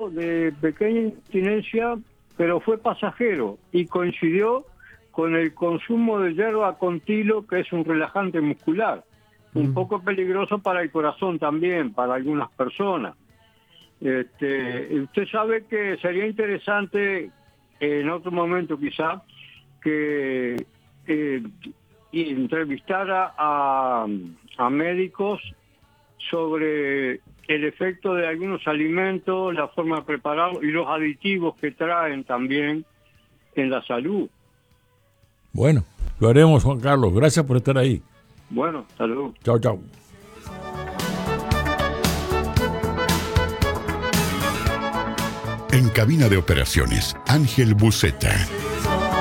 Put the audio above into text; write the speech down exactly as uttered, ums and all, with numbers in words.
caso de pequeña incontinencia, pero fue pasajero y coincidió con el consumo de hierba con tilo, que es un relajante muscular, un mm. poco peligroso para el corazón también, para algunas personas. Este, usted sabe que sería interesante en otro momento quizá que eh, entrevistara a, a médicos sobre el efecto de algunos alimentos, la forma de prepararlos y los aditivos que traen también en la salud. Bueno, lo haremos, Juan Carlos. Gracias por estar ahí. Bueno, salud. Chao, chao. En cabina de operaciones, Ángel Buceta.